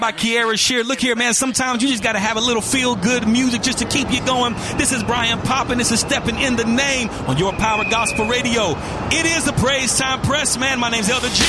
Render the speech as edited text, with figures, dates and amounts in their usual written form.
By Kiara Shear. Look here, man. Sometimes you just got to have a little feel-good music just to keep you going. This is Brian Poppin. This is Stepping in the Name on your Power Gospel Radio. It is the Praise Time Press, man. My name's Elder G.